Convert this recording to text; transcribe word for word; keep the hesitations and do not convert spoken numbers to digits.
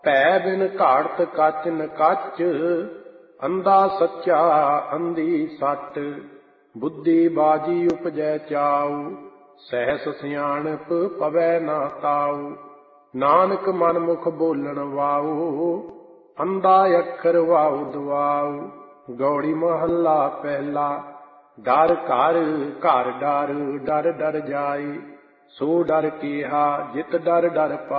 ਭੈ ਬਿਨ ਘਾੜਤ ਕੱਚ ਨ ਕੱਚ, ਅੰਧਾ ਸੱਚਾ ਅੰਧੀ ਸੱਟ। ਬੁੱਧੀ ਬਾਜੀ ਉਪਜੈ ਚਾਉ, ਸਹਿਸ ਸਿਆਣਪ ਪਵੈ ਨਾ ਤਾਉ। ਨਾਨਕ ਮਨ ਮੁਖ ਬੋਲਣ ਵਾਉ, ਅੰਧਾ ਅੱਖਰ ਵਾਉ ਦਵਾਉ। ਗੌੜੀ ਮਹੱਲਾ ਪਹਿਲਾ। ਡਰ ਘਰ ਘਰ ਡਰ, ਡਰ ਡਰ ਜਾਏ, ਸੋ ਡਰ ਕੀਹਾ ਜਿਤ ਡਰ ਡਰ ਪਾਏ।